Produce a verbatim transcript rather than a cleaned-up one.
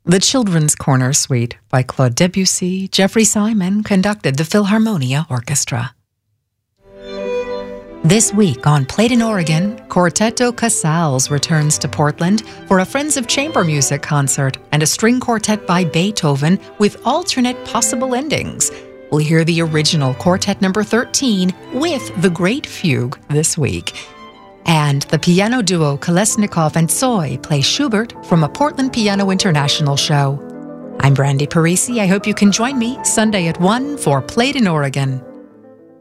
The Children's Corner Suite by Claude Debussy, Jeffrey Simon conducted the Philharmonia Orchestra. This week on Played in Oregon, Quartetto Casals returns to Portland for a Friends of Chamber Music concert and a string quartet by Beethoven with alternate possible endings. We'll hear the original Quartet number thirteen with the Great Fugue this week. And the piano duo Kolesnikov and Tsoi play Schubert from a Portland Piano International show. I'm Brandy Parisi. I hope you can join me Sunday at one for Played in Oregon.